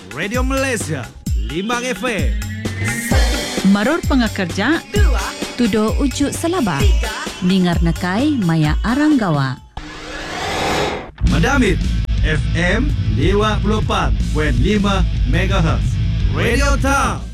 Radio Malaysia 5 FM. Maror pengakerja, tudo ujuk selaba. Ningar nakai maya aranggawa. Madamit FM 54.5 MHz. Radio Town.